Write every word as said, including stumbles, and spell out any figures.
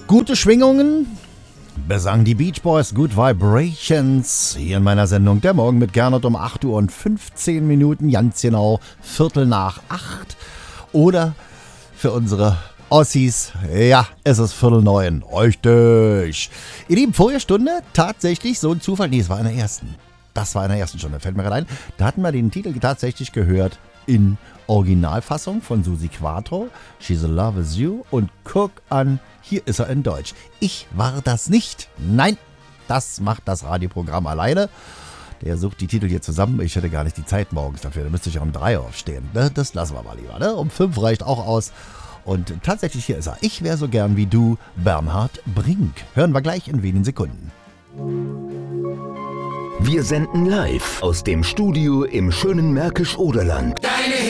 Gute Schwingungen, besang die Beach Boys, Good Vibrations. Hier in meiner Sendung Der Morgen mit Gernot um acht Uhr und fünfzehn Minuten, ganz genau Viertel nach acht. Oder für unsere Ossis, ja, es ist Viertel neun, richtig. Ihr Lieben, vorige Stunde tatsächlich so ein Zufall, nee, es war in der ersten. Das war in der ersten Stunde, fällt mir gerade ein. Da hatten wir den Titel tatsächlich gehört in Originalfassung von Susi Quatro, She's in Love With You, und guck an, hier ist er in Deutsch. Ich war das nicht. Nein, das macht das Radioprogramm alleine. Der sucht die Titel hier zusammen. Ich hätte gar nicht die Zeit morgens dafür. Da müsste ich um drei aufstehen. Ne? Das lassen wir mal lieber. Ne? Um fünf reicht auch aus. Und tatsächlich, hier ist er. Ich wäre so gern wie du, Bernhard Brink. Hören wir gleich in wenigen Sekunden. Wir senden live aus dem Studio im schönen Märkisch-Oderland.